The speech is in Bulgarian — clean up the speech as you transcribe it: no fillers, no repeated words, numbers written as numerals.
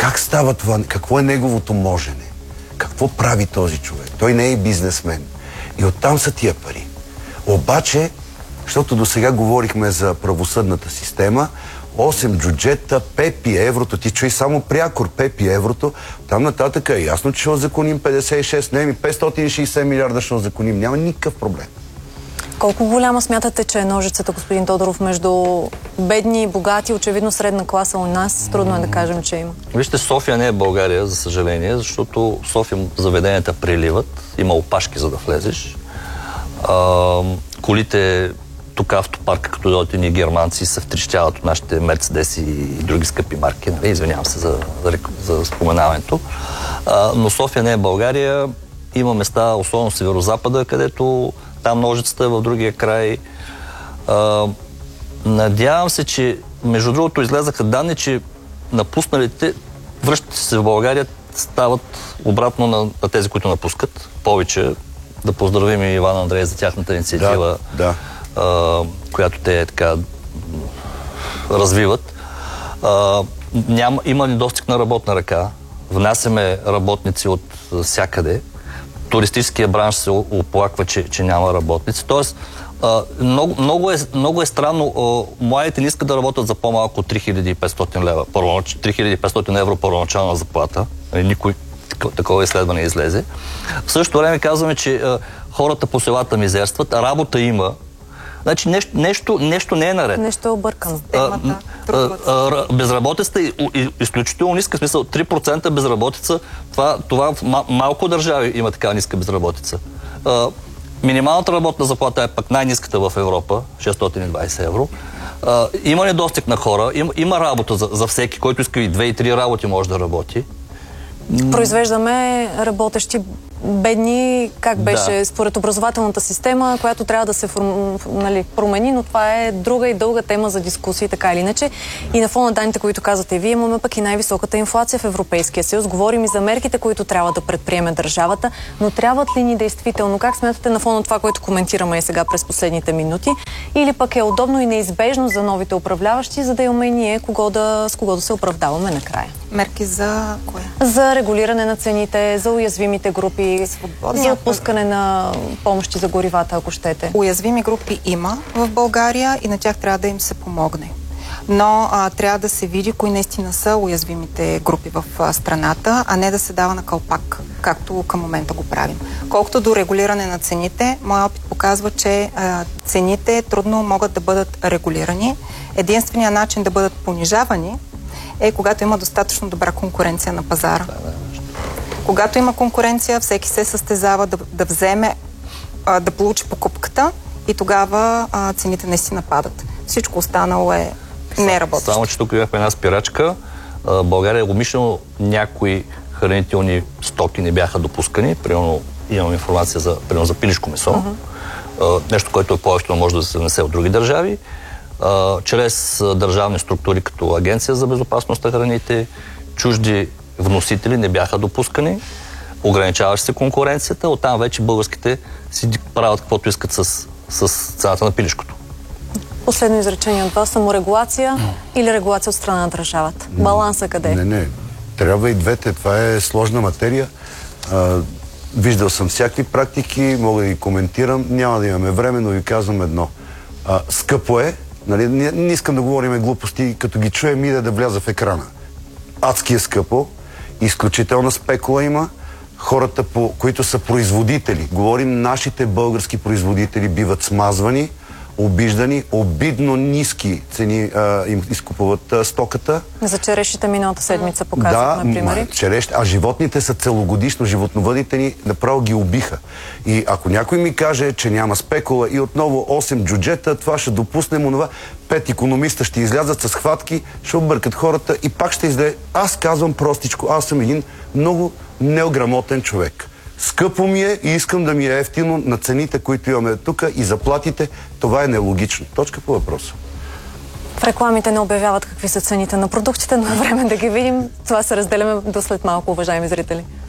Как става това? Какво е неговото можене? Какво прави този човек? Той не е бизнесмен. И оттам са тия пари. Обаче, защото до сега говорихме за правосъдната система, 8 джуджета, Пепи, еврото, ти чуй само прякор, Пепи, еврото, там нататък е ясно, че ще озаконим 56, не ми 560 милиарда ще озаконим, няма никакъв проблем. Колко голяма смятате, че е ножицата, господин Тодоров, между бедни и богати, очевидно средна класа у нас? Трудно е да кажем, че има. Вижте, София не е България, за съжаление, защото в София заведенията преливат, има опашки за да влезеш. Колите тук автопарка, като дойдат ни германци, се втрещяват от нашите Мерцедеси и други скъпи марки. Извинявам се за споменаването. Но София не е България. Има места, особено в Северозапада, където там ножицата е в другия край. Надявам се, че между другото излезаха данни, че напусналите, връщат се в България, стават обратно на тези, които напускат. Повече да поздравим и Иван Андрей за тяхната инициатива, която те така развиват. Има недостиг на работна ръка. Внасяме работници от всякъде. Туристическия бранш се оплаква, че няма работници. Тоест, много е странно. Младите не искат да работят за по-малко от 3500 лева. 3500 евро първоначална заплата. Никой такова изследване излезе. В същото време казваме, че хората по селата мизерстват, а работа има. Значи нещо не е наред. Нещо е объркано. Безработицата е изключително ниска. Смисъл, 3% безработица. Това малко държави има така ниска безработица. Минималната работна заплата е пък най-ниската в Европа, 620 евро. Има недостиг на хора, има работа за всеки, който иска и 2 и 3 работи може да работи. Произвеждаме работещи бедни, как беше според образователната система, която трябва да се промени, но това е друга и дълга тема за дискусии, така или иначе. И на фона на данните, които казвате вие, имаме пък и най-високата инфлация в Европейския съюз. Говорим и за мерките, които трябва да предприеме държавата, но трябват ли ни действително? Как смятате на фона на това, което коментираме и сега през последните минути? Или пък е удобно и неизбежно за новите управляващи, за да имаме и ние с кого да се оправдаваме накрая? Мерки за кое? За регулиране на цените, за уязвимите групи, за отпускане на помощи за горивата, ако щете. Уязвими групи има в България и на тях трябва да им се помогне. Но трябва да се види кои наистина са уязвимите групи в страната, а не да се дава на калпак, както към момента го правим. Колкото до регулиране на цените, моят опит показва, че цените трудно могат да бъдат регулирани. Единственият начин да бъдат понижавани е когато има достатъчно добра конкуренция на пазара. Когато има конкуренция, всеки се състезава да вземе, да получи покупката и тогава цените наистина падат. Всичко останало е неработещо. Само, че тук имахме една спирачка. България умишлено някои хранителни стоки не бяха допускани. Примерно имам информация за пилешко месо. Нещо, което е по-евтино, може да се нанесе от други държави. Чрез държавни структури като Агенция за безопасност на храните, чужди вносители не бяха допускани, ограничаваше се конкуренцията, оттам вече българските си правят каквото искат с цената на пилешкото. Последно изречение от вас, саморегулация или регулация от страна на държавата? Баланса къде? Не. Трябва и двете. Това е сложна материя. Виждал съм всякакви практики, мога да ги коментирам. Няма да имаме време, но ви казвам едно. Скъпо е. Нали? Не искам да говорим глупости, като ги чуем и да вляза в екрана. Адски е скъпо. Изключителна спекула има. Хората, които са производители, говорим, нашите български производители биват смазвани, обиждани, обидно ниски цени им изкупуват стоката. За черешите миналата седмица показват, например. А животните са целогодишно, животновъдите ни направо ги убиха. И ако някой ми каже, че няма спекула и отново 8 джуджета, това ще допуснем, онова 5 икономиста ще излязат с хватки, ще объркат хората и пак ще излезе. Аз казвам простичко, аз съм един много неграмотен човек. Скъпо ми е и искам да ми е ефтино на цените, които имаме тук и заплатите. Това е нелогично. Точка по въпроса. В рекламите не обявяват какви са цените на продуктите, но е време да ги видим. Това се разделяме до след малко, уважаеми зрители.